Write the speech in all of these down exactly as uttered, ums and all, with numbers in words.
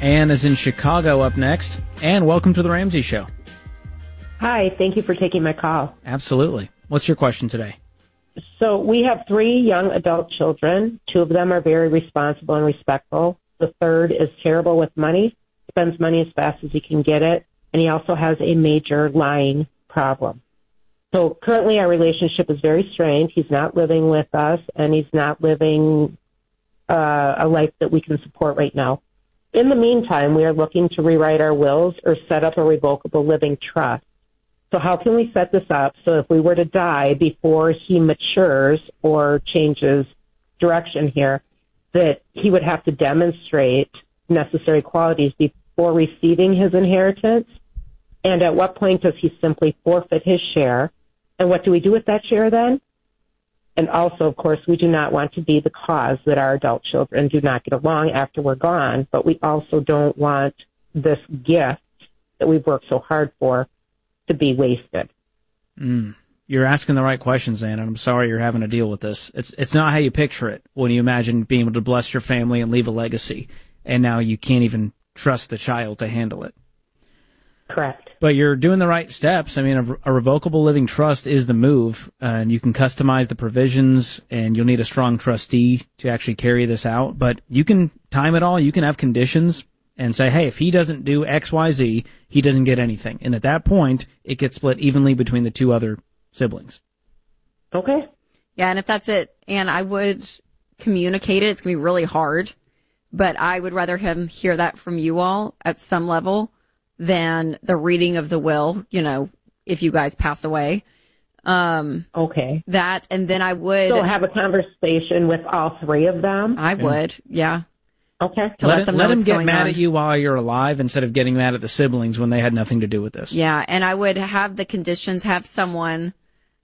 Ann is in Chicago up next. Ann, welcome to the Ramsey Show. Hi, thank you for taking my call. Absolutely. What's your question today? So we have three young adult children. Two of them are very responsible and respectful. The third is terrible with money, spends money as fast as he can get it, and he also has a major lying problem. So currently our relationship is very strained. He's not living with us, and he's not living uh, a life that we can support right now. In the meantime, we are looking to rewrite our wills or set up a revocable living trust. So how can we set this up so if we were to die before he matures or changes direction here, that he would have to demonstrate necessary qualities before receiving his inheritance? And at what point does he simply forfeit his share? And what do we do with that share then? And also, of course, we do not want to be the cause that our adult children do not get along after we're gone, but we also don't want this gift that we've worked so hard for to be wasted. Mm. You're asking the right questions, Ann, and I'm sorry you're having to deal with this. It's it's not how you picture it when you imagine being able to bless your family and leave a legacy, and now you can't even trust the child to handle it. Correct. But you're doing the right steps. I mean, a, a revocable living trust is the move, uh, and you can customize the provisions, and you'll need a strong trustee to actually carry this out. But you can time it all. You can have conditions and say, hey, if he doesn't do X, Y, Z, he doesn't get anything. And at that point, it gets split evenly between the two other siblings. Okay. Yeah, and if that's it, and I would communicate it. It's going to be really hard, but I would rather him hear that from you all at some level than the reading of the will, you know, if you guys pass away. Um, okay. That, and then I would... So have a conversation with all three of them? I would, yeah. Okay. To let, let them let know him what's get going mad on. at you while you're alive instead of getting mad at the siblings when they had nothing to do with this. Yeah, and I would have the conditions, have someone,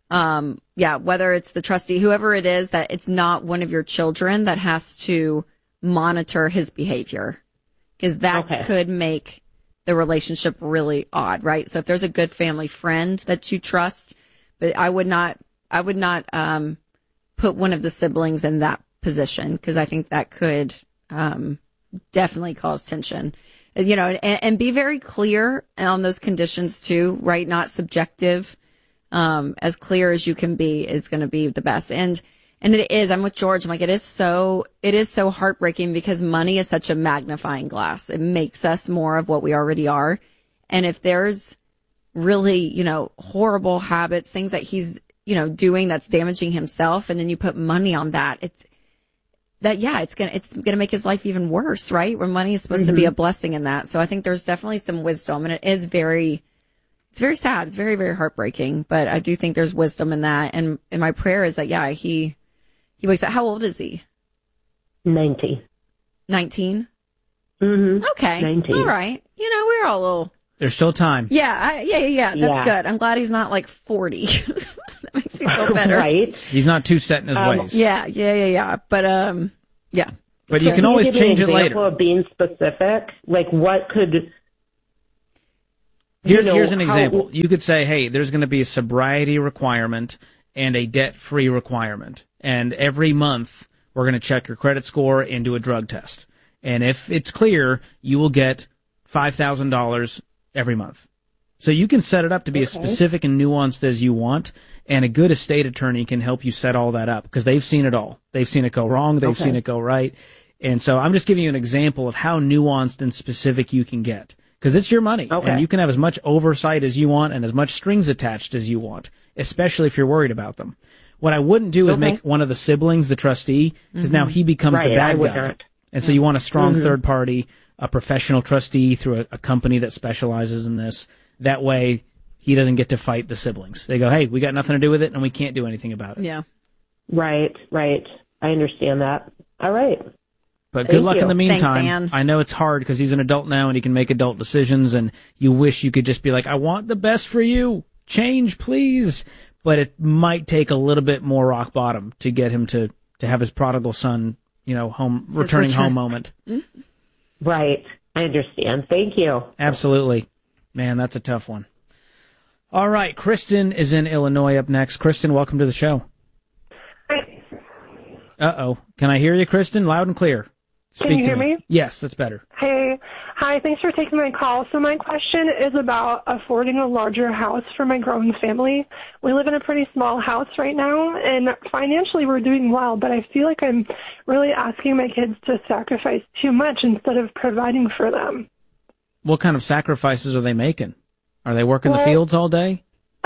um, yeah, whether it's the trustee, whoever it is, that it's not one of your children that has to monitor his behavior. Because that Okay. could make the relationship really odd, right? So if there's a good family friend that you trust, but I would not, I would not, um, put one of the siblings in that position, because I think that could, um, definitely cause tension, you know, and, and be very clear on those conditions too, right? Not subjective. Um, as clear as you can be is going to be the best. And, and it is, I'm with George. I'm like, it is so, it is so heartbreaking because money is such a magnifying glass. It makes us more of what we already are. And if there's really, you know, horrible habits, things that he's, you know, doing that's damaging himself, and then you put money on that, it's that, yeah, it's going to, it's going to make his life even worse, right? Where money is supposed mm-hmm. to be a blessing in that. So I think there's definitely some wisdom, and it is very, it's very sad. It's very, very heartbreaking, but I do think there's wisdom in that. And, and my prayer is that, yeah, he, he wakes up. How old is he? ninety. nineteen? Mm-hmm. Okay. nineteen. All right. You know, we're all a little. There's still time. Yeah. I, yeah, yeah, yeah. That's Yeah. good. I'm glad he's not like forty. That makes me feel better. Right. He's not too set in his Um, ways. Yeah, yeah, yeah, yeah. But, um, yeah. But you Can can always give me change an it later. example of being specific? Like what could... Here, you know, here's an how- example. You could say, hey, there's going to be a sobriety requirement and a debt-free requirement. And every month, we're going to check your credit score and do a drug test. And if it's clear, you will get five thousand dollars every month. So you can set it up to be Okay. as specific and nuanced as you want, and a good estate attorney can help you set all that up because they've seen it all. They've seen it go wrong. They've Okay. seen it go right. And so I'm just giving you an example of how nuanced and specific you can get because it's your money. Okay. And you can have as much oversight as you want and as much strings attached as you want, especially if you're worried about them. What I wouldn't do is Okay. make one of the siblings the trustee because now he becomes Right, the I bad would guy. not. And so you want a strong Mhm. third party, a professional trustee through a, a company that specializes in this. That way he doesn't get to fight the siblings. They go, hey, we got nothing to do with it and we can't do anything about it. Yeah. Right, right. I understand that. All right. But Thank good luck you. in the Thanks, meantime. Ann. I know it's hard because he's an adult now and he can make adult decisions and you wish you could just be like, I want the best for you. Change, please. But it might take a little bit more rock bottom to get him to, to have his prodigal son, you know, home, returning return. home moment. Right. I understand. Thank you. Absolutely. Man, that's a tough one. All right. Kristen is in Illinois up next. Kristen, welcome to the show. Hi. Uh-oh. Can I hear you, Kristen? Loud and clear. Speak Can you to hear me? Yes, that's better. Hey, Hi, thanks for taking my call. So my question is about affording a larger house for my growing family. We live in a pretty small house right now, and financially we're doing well, but I feel like I'm really asking my kids to sacrifice too much instead of providing for them. What kind of sacrifices are they making? Are they working Well, the fields all day?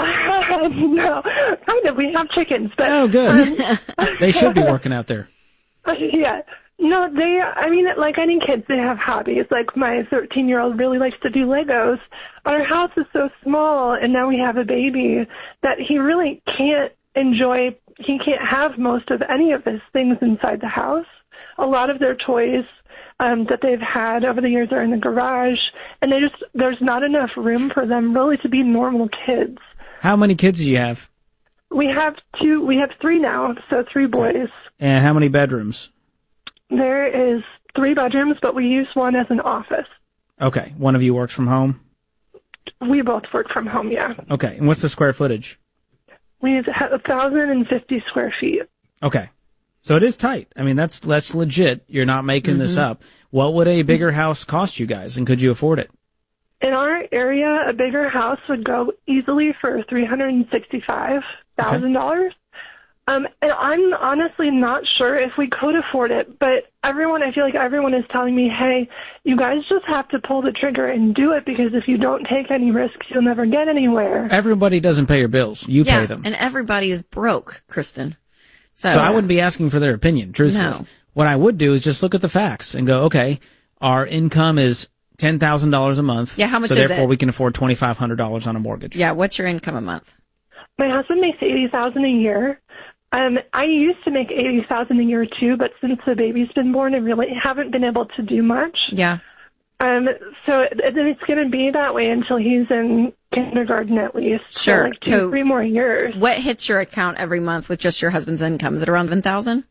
No, kind of. We have chickens, but Oh, good. Um, They should be working out there. yeah. No, they, I mean, like any kids, they have hobbies. Like my thirteen-year-old really likes to do Legos. Our house is so small, and now we have a baby, that he really can't enjoy, he can't have most of any of his things inside the house. A lot of their toys um, that they've had over the years are in the garage, and they just, there's not enough room for them really to be normal kids. How many kids do you have? We have two, we have three now, so three boys. And how many bedrooms? There is three bedrooms, but we use one as an office. Okay. One of you works from home? We both work from home, yeah. Okay. And what's the square footage? We have one thousand fifty square feet. Okay. So it is tight. I mean, that's that's legit. You're not making mm-hmm. this up. What would a bigger house cost you guys, and could you afford it? In our area, a bigger house would go easily for three hundred sixty-five thousand dollars. Okay. Um, and I'm honestly not sure if we could afford it, but everyone, I feel like everyone is telling me, hey, you guys just have to pull the trigger and do it, because if you don't take any risks, you'll never get anywhere. Everybody doesn't pay your bills. You yeah, pay them. And everybody is broke, Kristen. So, so I wouldn't be asking for their opinion, truthfully. No. What I would do is just look at the facts and go, okay, our income is ten thousand dollars a month. Yeah, how much so is it? So therefore we can afford twenty-five hundred dollars on a mortgage. Yeah, what's your income a month? My husband makes eighty thousand dollars a year. Um, I used to make eighty thousand dollars a year too, but since the baby's been born, I really haven't been able to do much. Yeah. Um, so then it's going to be that way until he's in kindergarten at least. Sure. So like two, so three more years. What hits your account every month with just your husband's income? Is it around seven thousand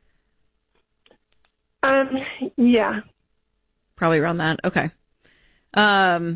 dollars? Um, yeah. Probably around that. Okay. Um,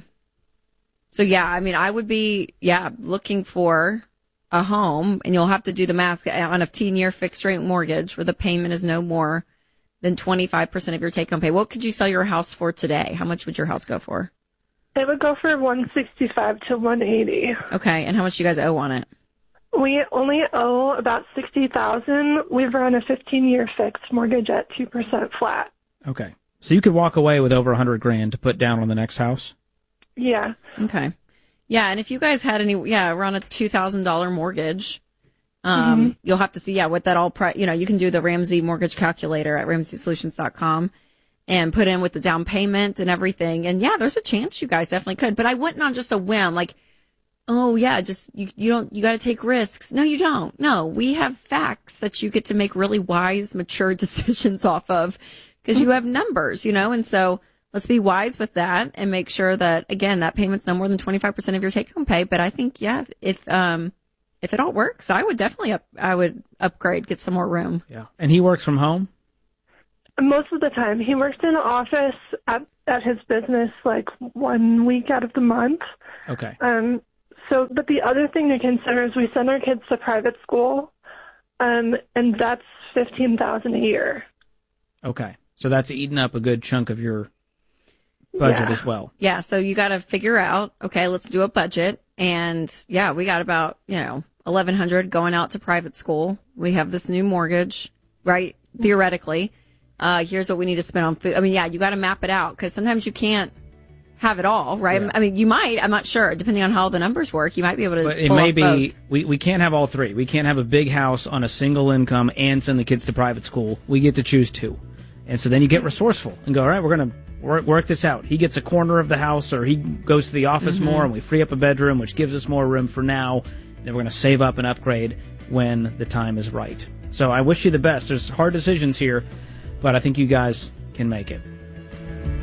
so yeah, I mean, I would be, yeah, looking for a home, and you'll have to do the math on a fifteen-year fixed rate mortgage where the payment is no more than twenty-five percent of your take-home pay. What could you sell your house for today? How much would your house go for? It would go for one sixty-five to one eighty. Okay, and how much do you guys owe on it? We only owe about sixty thousand. We've run a fifteen-year fixed mortgage at two percent flat. Okay, so you could walk away with over a hundred grand to put down on the next house. Yeah. Okay. Yeah, and if you guys had any, yeah, around a two thousand dollars mortgage, um, mm-hmm. you'll have to see, yeah, what that all, pri- you know, you can do the Ramsey mortgage calculator at ramsey solutions dot com and put in with the down payment and everything. And yeah, there's a chance you guys definitely could, but I wouldn't on just a whim, like, oh yeah, just, you, you don't, you gotta take risks. No, you don't. No, we have facts that you get to make really wise, mature decisions off of, because you have numbers, you know, and so, let's be wise with that and make sure that, again, that payment's no more than twenty-five percent of your take-home pay. But I think, yeah, if um, if it all works, I would definitely up, I would upgrade, get some more room. Yeah. And he works from home? Most of the time. He works in an office at, at his business like one week out of the month. Okay. Um. So, but the other thing to consider is we send our kids to private school, um, and that's fifteen thousand dollars a year. Okay. So that's eating up a good chunk of your budget yeah. as well. Yeah, so you got to figure out, okay, let's do a budget. And yeah, we got about, you know, eleven hundred going out to private school. We have this new mortgage, right? Theoretically, uh, here's what we need to spend on food. I mean, yeah, you got to map it out, because sometimes you can't have it all, right? Yeah. I mean, you might, I'm not sure, depending on how the numbers work, you might be able to. But it pull may off be, both. we, we can't have all three. We can't have a big house on a single income and send the kids to private school. We get to choose two. And so then you get resourceful and go, all right, we're going to work, work this out. He gets a corner of the house, or he goes to the office mm-hmm. more, and we free up a bedroom, which gives us more room for now. Then we're going to save up and upgrade when the time is right. So I wish you the best. There's hard decisions here, but I think you guys can make it.